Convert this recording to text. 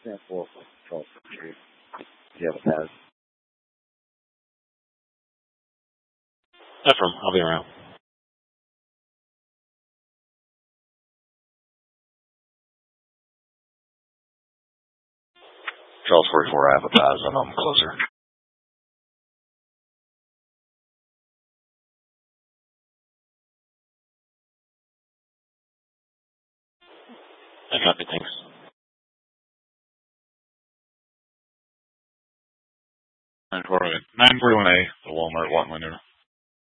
Sample control tree. Do you have a pass? Ephraim, I'll be around. Charles 44, I have a pass, and I'm closer. I copy, thanks. 941A, the Walmart lot window.